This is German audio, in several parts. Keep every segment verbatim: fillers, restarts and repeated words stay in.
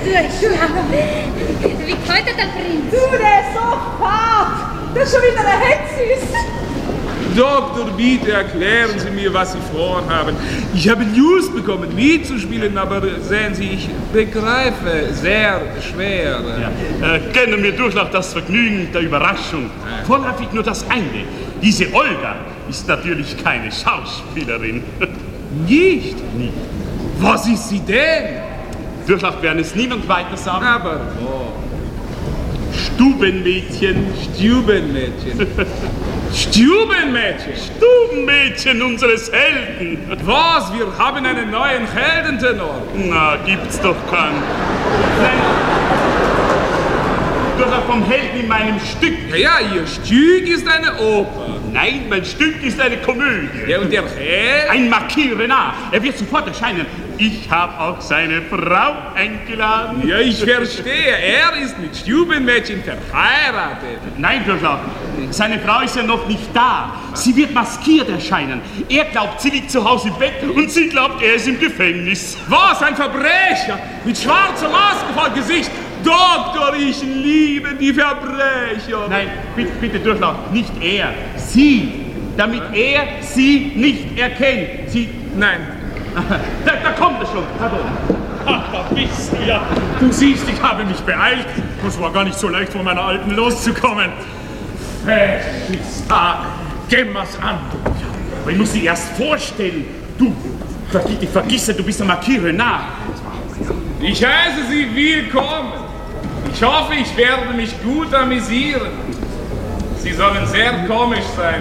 durch, ja. Wie kalt der Prinz? Du, der ist so fad. Das ist schon wieder der Hetzis. Doktor, bitte erklären Sie mir, was Sie vorhaben. Ich habe News bekommen, mitzuspielen, aber sehen Sie, ich begreife sehr schwer. Ja. Äh, gönnen wir Durchlauf das Vergnügen der Überraschung. Vorläufig nur das eine. Diese Olga ist natürlich keine Schauspielerin. Nicht? Nicht. Was ist sie denn? Durchlauf werden es niemand weiter sagen. Aber wo? Stubenmädchen. Stubenmädchen. Stubenmädchen. Stubenmädchen unseres Helden. Was? Wir haben einen neuen Heldentenor. Na, gibt's doch keinen. Nein. Durchlauf vom Helden in meinem Stück. Ja, ja, Ihr Stück ist eine Oper. Nein, mein Stück ist eine Komödie. Ja, und der Held? Ein Marquis Renard. Er wird sofort erscheinen. Ich habe auch seine Frau eingeladen. Ja, ich verstehe. Er ist mit Stubenmädchen verheiratet. Nein, Durchlauf. Seine Frau ist ja noch nicht da. Sie wird maskiert erscheinen. Er glaubt, sie liegt zu Hause im Bett und sie glaubt, er ist im Gefängnis. Was? Ein Verbrecher? Mit schwarzer Maske vor Gesicht? Doktor, ich liebe die Verbrecher. Nein, bitte, bitte Durchlauf. Nicht er. Sie. Damit er sie nicht erkennt. Sie... Nein. Da, da kommt er schon. Pardon. Ach, da bist du ja. Du siehst, ich habe mich beeilt. Das war gar nicht so leicht, von meiner Alten loszukommen. Fähigsta, gemmers an. Aber ich muss sie erst vorstellen. Du, vergiss, vergiss du bist der Marquis Renard. Ich heiße Sie willkommen. Ich hoffe, ich werde mich gut amüsieren. Sie sollen sehr komisch sein.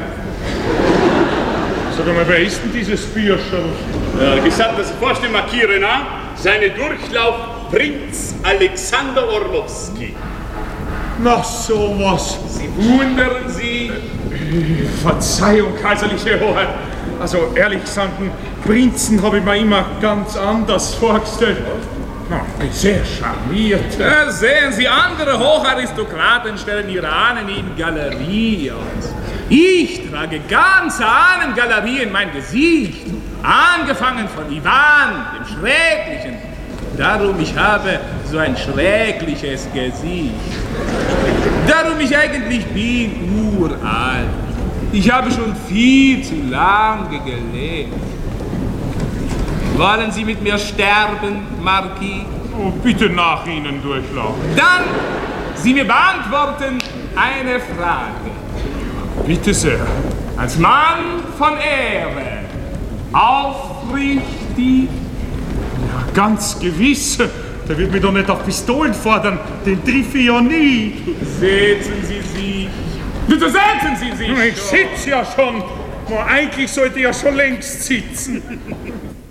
Sag mal, wer ist denn dieses Bierschel? Ja, gesagt, dass ich vorstelle, Marquis Renard, seine Durchlauf Prinz Alexander Orlowski. Na, sowas. Sie wundern Sie. Verzeihung, kaiserliche Hoheit. Also, ehrlich gesagt, einen Prinzen habe ich mir immer ganz anders vorgestellt. Na, ich bin sehr charmiert. Ja, sehen Sie, andere Hocharistokraten stellen ihre Ahnen in Galerie aus. Ich trage ganze Ahnengalerie in mein Gesicht. Angefangen von Ivan, dem Schrecklichen. Darum, ich habe so ein schreckliches Gesicht. Darum, ich eigentlich bin uralt. Ich habe schon viel zu lange gelebt. Wollen Sie mit mir sterben, Marquis? Oh, bitte nach Ihnen durchlaufen. Dann, Sie mir beantworten eine Frage. Bitte sehr. Als Mann von Ehre, aufrichtig? Ja, ganz gewiss. Der wird mich doch nicht auf Pistolen fordern. Den triff ich ja nie. Setzen Sie sich. Bitte setzen Sie sich. Ich sitze ja schon. Eigentlich sollte ich ja schon längst sitzen.